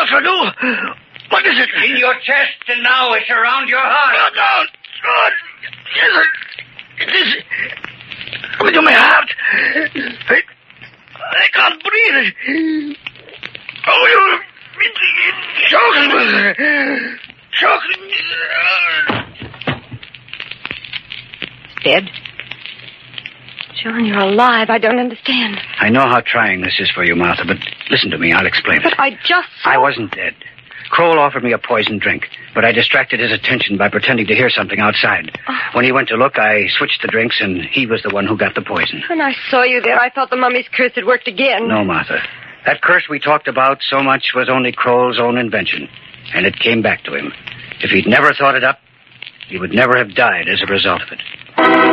McGregor? What is it? In your chest, and now it's around your heart. No. Yes, it is. Come into my heart. I can't breathe. Oh, you're choking me. Dead? John, you're alive. I don't understand. I know how trying this is for you, Martha, but listen to me. I'll explain But it. I just saw... I wasn't dead. Kroll offered me a poisoned drink, but I distracted his attention by pretending to hear something outside. Oh. When he went to look, I switched the drinks, and he was the one who got the poison. When I saw you there, I thought the mummy's curse had worked again. No, Martha. That curse we talked about so much was only Kroll's own invention, and it came back to him. If he'd never thought it up, he would never have died as a result of it.